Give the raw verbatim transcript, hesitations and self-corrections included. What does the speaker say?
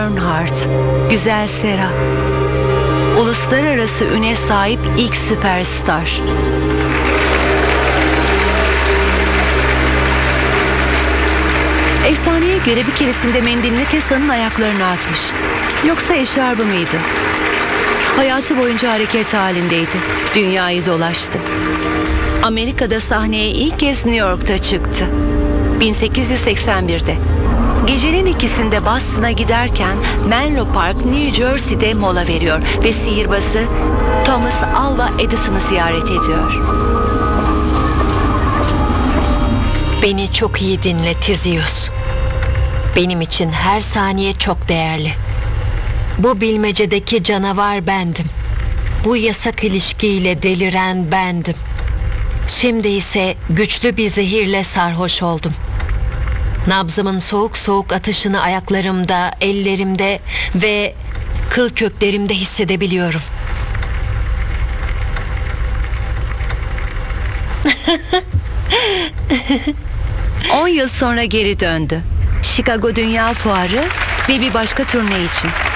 Earnhardt, Güzel Sera, uluslararası üne sahip ilk süperstar. Efsaneye göre bir keresinde mendilini Tesla'nın ayaklarına atmış. Yoksa eşarbı mıydı? Hayatı boyunca hareket halindeydi. Dünyayı dolaştı. Amerika'da sahneye ilk kez New York'ta çıktı. bin sekiz yüz seksen birde. Gecenin ikisinde Boston'a giderken Menlo Park, New Jersey'de mola veriyor ve sihirbazı Thomas Alva Edison'ı ziyaret ediyor. Beni çok iyi dinle Tizius. Benim için her saniye çok değerli. Bu bilmecedeki canavar bendim. Bu yasak ilişkiyle deliren bendim. Şimdi ise güçlü bir zehirle sarhoş oldum. Nabzımın soğuk soğuk atışını ayaklarımda, ellerimde ve kıl köklerimde hissedebiliyorum. on yıl sonra geri döndü. Chicago Dünya Fuarı ve bir başka turne için.